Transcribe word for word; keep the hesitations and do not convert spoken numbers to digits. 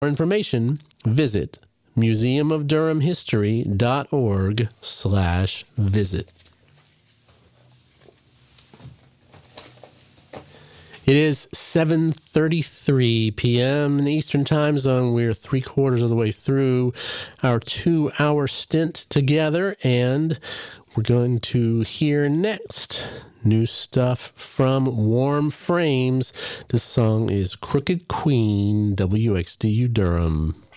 For information, visit museum of durham history dot org slash visit. It is seven thirty-three p.m. in the Eastern Time Zone. We're three quarters of the way through our two-hour stint together, and we're going to hear next new stuff from Warm Frames. This song is Crooked Queen, W X D U Durham.